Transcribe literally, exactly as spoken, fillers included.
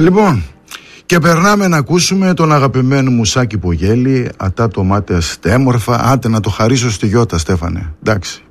Λοιπόν, και περνάμε να ακούσουμε τον αγαπημένο μου Σάκη Πογέλη. Ατά το μάτια στέμορφα. Άντε να το χαρίσω στη Γιώτα, Στέφανε. Εντάξει.